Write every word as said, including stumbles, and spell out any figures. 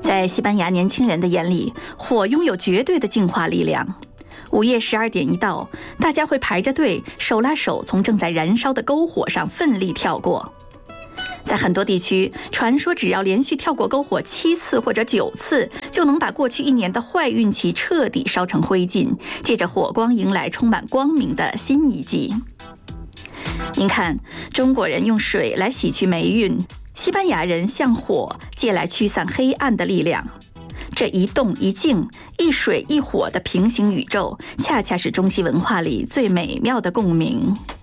在西班牙年轻人的眼里，火拥有绝对的净化力量。午夜十二点一到，大家会排着队，手拉手从正在燃烧的篝火上奋力跳过。在很多地区，传说只要连续跳过篝火七次或者九次，就能把过去一年的坏运气彻底烧成灰烬，借着火光迎来充满光明的新一季。您看，中国人用水来洗去霉运，西班牙人向火借来驱散黑暗的力量。这一动一静、一水一火的平行宇宙，恰恰是中西文化里最美妙的共鸣。